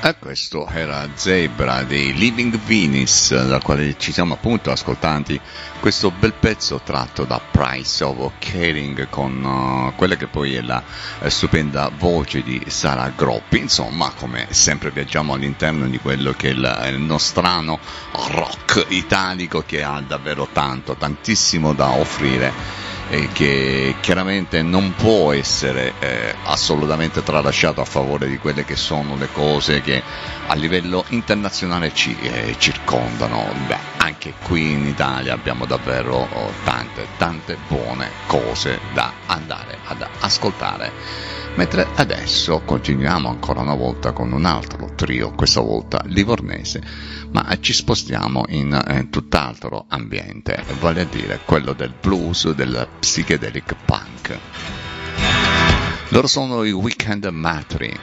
E questo era Zebra dei Living Venus, dal quale ci siamo appunto ascoltati questo bel pezzo tratto da Price of Caring con quella che poi è la stupenda voce di Sara Groppi. Insomma, come sempre viaggiamo all'interno di quello che è il nostrano rock italico, che ha davvero tantissimo da offrire e che chiaramente non può essere assolutamente tralasciato a favore di quelle che sono le cose che a livello internazionale ci circondano. Beh, anche qui in Italia abbiamo davvero tante buone cose da andare ad ascoltare. Mentre adesso continuiamo ancora una volta con un altro trio, questa volta livornese, ma ci spostiamo in tutt'altro ambiente, vale a dire quello del blues, del psychedelic punk. Loro sono i Weekend Matri.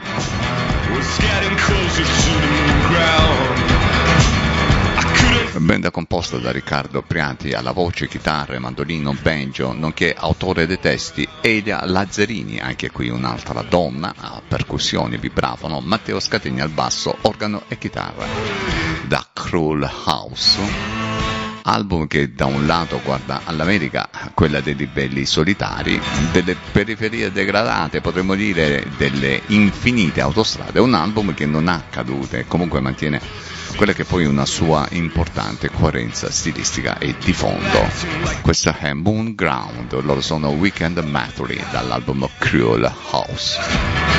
Band composta da Riccardo Priati alla voce, chitarre, mandolino, banjo, nonché autore dei testi Elia Lazzarini, anche qui un'altra donna, a percussioni, vibrafono, Matteo Scatini al basso, organo e chitarra. Da Cruel House, album che da un lato guarda all'America, quella dei ribelli solitari, delle periferie degradate, potremmo dire delle infinite autostrade, un album che non ha cadute, comunque mantiene quella che poi è una sua importante coerenza stilistica e di fondo. Questa è Moon Ground, loro sono Weekend Matri dall'album Cruel House.